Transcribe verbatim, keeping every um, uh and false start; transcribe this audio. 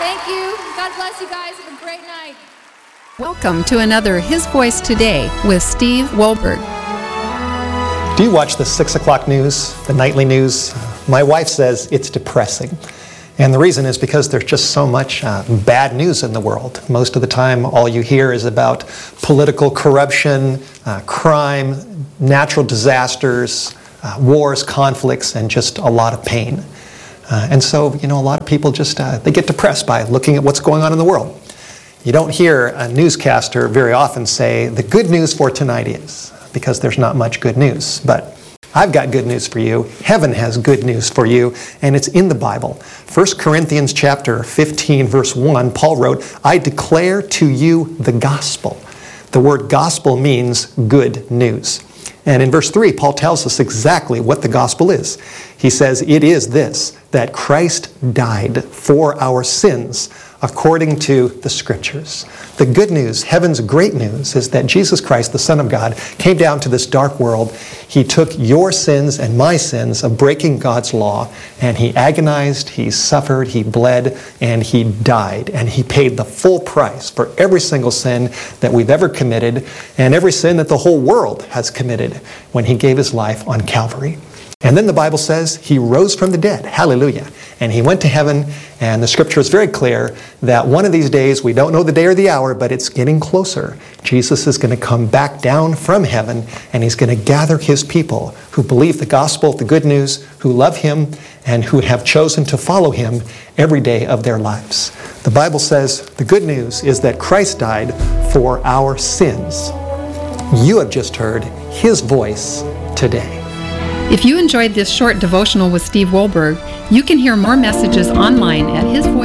Thank you. God bless you guys. Have a great night. Welcome to another His Voice Today with Steve Wohlberg. Do you watch the six o'clock news, the nightly news? My wife says it's depressing. And the reason is because there's just so much uh, bad news in the world. Most of the time, all you hear is about political corruption, uh, crime, natural disasters, uh, wars, conflicts, and just a lot of pain. Uh, and so, you know, a lot of people just, uh, they get depressed by looking at what's going on in the world. You don't hear a newscaster very often say, the good news for tonight is, because there's not much good news. But I've got good news for you. Heaven has good news for you, and it's in the Bible. First Corinthians chapter fifteen, verse one, Paul wrote, I declare to you the gospel. The word gospel means good news. And in verse three, Paul tells us exactly what the gospel is. He says, it is this, that Christ died for our sins according to the Scriptures. The good news, heaven's great news, is that Jesus Christ, the Son of God, came down to this dark world. He took your sins and my sins of breaking God's law, and He agonized, He suffered, He bled, and He died. And He paid the full price for every single sin that we've ever committed, and every sin that the whole world has committed when He gave His life on Calvary. And then the Bible says He rose from the dead. Hallelujah. And He went to heaven, and the Scripture is very clear that one of these days, we don't know the day or the hour, but it's getting closer. Jesus is going to come back down from heaven, and He's going to gather His people who believe the gospel, the good news, who love Him, and who have chosen to follow Him every day of their lives. The Bible says the good news is that Christ died for our sins. You have just heard His voice today. If you enjoyed this short devotional with Steve Wohlberg, you can hear more messages online at his voice